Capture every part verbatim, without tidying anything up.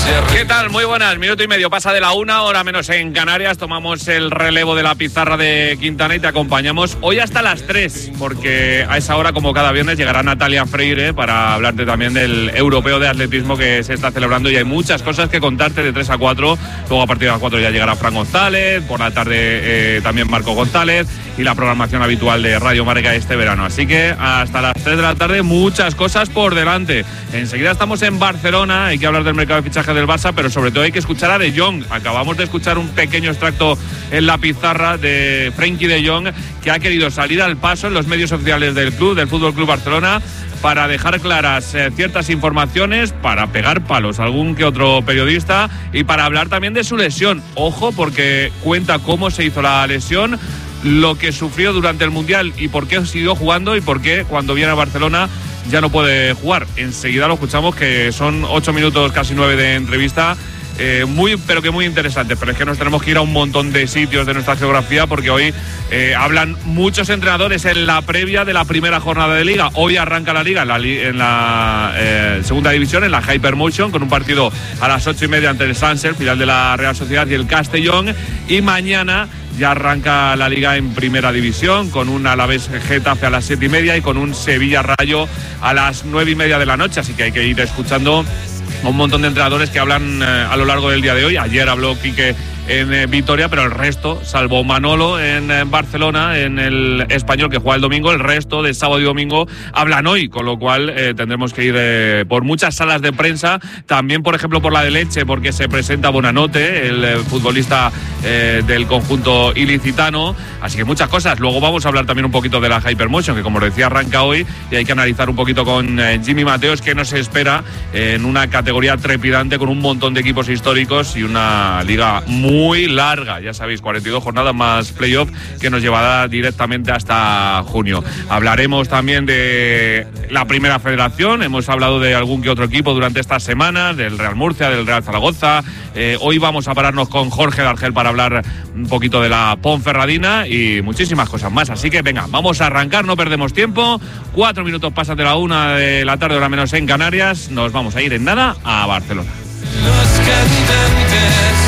¿Qué tal? Muy buenas. Minuto y medio pasa de la una, hora menos en Canarias. Tomamos el relevo de la pizarra de Quintana y te acompañamos hoy hasta las tres, porque a esa hora, como cada viernes, llegará Natalia Freire para hablarte también del europeo de atletismo que se está celebrando, y hay muchas cosas que contarte de tres a cuatro. Luego a partir de las cuatro ya llegará Fran González, por la tarde eh, también Marco González, y la programación habitual de Radio Marca este verano. Así que hasta las tres de la tarde muchas cosas por delante. Enseguida estamos en Barcelona, hay que hablar del mercado de fichaje del Barça, pero sobre todo hay que escuchar a De Jong. Acabamos de escuchar un pequeño extracto en la pizarra de Frenkie De Jong, que ha querido salir al paso en los medios oficiales del club, del Fútbol Club Barcelona, para dejar claras eh, ciertas informaciones, para pegar palos a algún que otro periodista y para hablar también de su lesión. Ojo, porque cuenta cómo se hizo la lesión, lo que sufrió durante el Mundial y por qué siguió jugando y por qué cuando viene a Barcelona ya no puede jugar. Enseguida lo escuchamos, que son ocho minutos, casi nueve de entrevista, eh, muy, pero que muy interesante. Pero es que nos tenemos que ir a un montón de sitios de nuestra geografía, porque hoy eh, hablan muchos entrenadores en la previa de la primera jornada de Liga. Hoy arranca la Liga en la, en la eh, segunda división, en la Hypermotion, con un partido a las ocho y media ante el Sanser, final de la Real Sociedad, y el Castellón. Y mañana ya arranca la Liga en primera división, con un Alavés Getafe a las siete y media y con un Sevilla Rayo a las nueve y media de la noche. Así que hay que ir escuchando a un montón de entrenadores que hablan eh, a lo largo del día de hoy. Ayer habló Quique en eh, Vitoria, pero el resto, salvo Manolo en, en Barcelona, en el Español, que juega el domingo, el resto de sábado y domingo hablan hoy, con lo cual eh, tendremos que ir eh, por muchas salas de prensa, también por ejemplo por la de Leche, porque se presenta Bonanote, el eh, futbolista eh, del conjunto ilicitano, así que muchas cosas. Luego vamos a hablar también un poquito de la Hypermotion, que como os decía arranca hoy, y hay que analizar un poquito con eh, Jimmy Mateos, que nos espera eh, en una categoría trepidante, con un montón de equipos históricos y una liga muy muy larga, ya sabéis, cuarenta y dos jornadas más playoff, que nos llevará directamente hasta junio. Hablaremos también de la Primera Federación, hemos hablado de algún que otro equipo durante estas semanas, del Real Murcia, del Real Zaragoza. Eh, hoy vamos a pararnos con Jorge D'Argel para hablar un poquito de la Ponferradina y muchísimas cosas más. Así que venga, vamos a arrancar, no perdemos tiempo. Cuatro minutos pasan de la una de la tarde, hora menos en Canarias. Nos vamos a ir en nada a Barcelona. Los cantantes.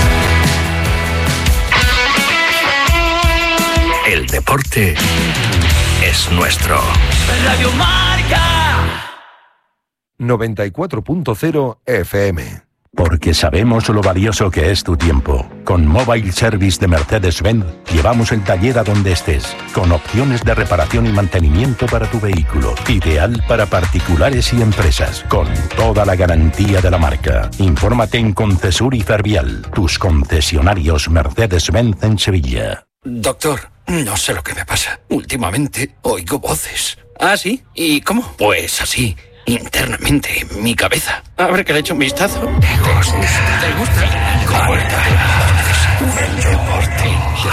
El deporte es nuestro. Radio Marca noventa y cuatro punto cero F M. Porque sabemos lo valioso que es tu tiempo. Con Mobile Service de Mercedes-Benz llevamos el taller a donde estés, con opciones de reparación y mantenimiento para tu vehículo. Ideal para particulares y empresas, con toda la garantía de la marca. Infórmate en Concesur y Fervial, tus concesionarios Mercedes-Benz en Sevilla. Doctor, no sé lo que me pasa. Últimamente oigo voces. ¿Ah, sí? ¿Y cómo? Pues así, internamente, en mi cabeza. A ver que le echo un vistazo. ¿Te gusta? ¿Te gusta? El deporte.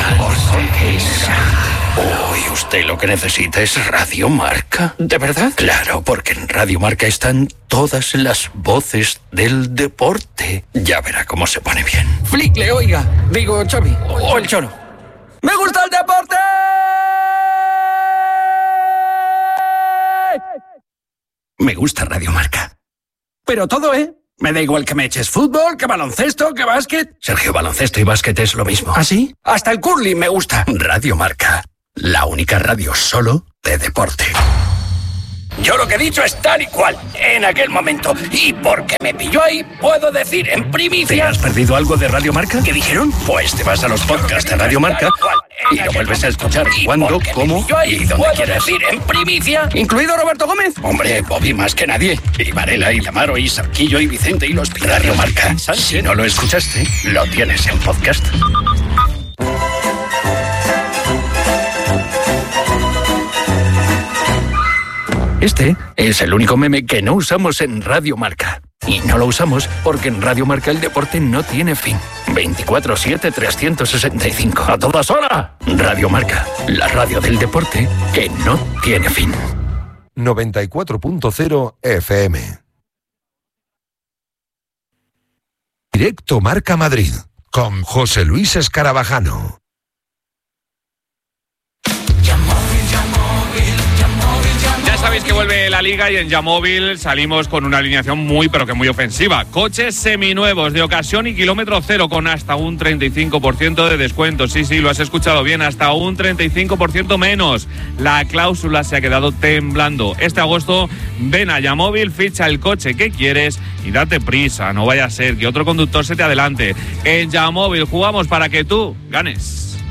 Uy, usted lo que necesita es Radio Marca. ¿De verdad? Claro, porque en Radio Marca están todas las voces del deporte. Ya verá cómo se pone bien. Flickle, oiga. Digo, Xavi. O el Cholo. ¡Me gusta el deporte! Me gusta Radio Marca. Pero todo, ¿eh? Me da igual que me eches fútbol, que baloncesto, que básquet. Sergio, baloncesto y básquet es lo mismo. ¿Ah, sí? Hasta el curling me gusta. Radio Marca. La única radio solo de deporte. Yo lo que he dicho es tal y cual, en aquel momento. Y porque me pilló ahí, puedo decir en primicia... ¿Te has perdido algo de Radio Marca? ¿Qué dijeron? Pues te vas a los podcasts de Radio Marca y lo vuelves a escuchar cuando, cómo y donde quieras. Decir en primicia, incluido Roberto Gómez. Hombre, Bobby más que nadie. Y Varela, y Lamaro, y Sarquillo, y Vicente, y los Radio Marca. Si no lo escuchaste, lo tienes en podcast. Este es el único meme que no usamos en Radio Marca. Y no lo usamos porque en Radio Marca el deporte no tiene fin. veinticuatro siete, trescientos sesenta y cinco. ¡A todas horas! Radio Marca, la radio del deporte que no tiene fin. noventa y cuatro punto cero F M. Directo Marca Madrid, con José Luis Escarabajano. sabéis que vuelve la Liga y en Yamóvil salimos con una alineación muy pero que muy ofensiva. Coches seminuevos de ocasión y kilómetro cero con hasta un treinta y cinco por ciento de descuento. Sí, sí, lo has escuchado bien, hasta un treinta y cinco por ciento menos. La cláusula se ha quedado temblando. Este agosto ven a Yamóvil, ficha el coche que quieres y date prisa. No vaya a ser que otro conductor se te adelante. En Yamóvil jugamos para que tú ganes.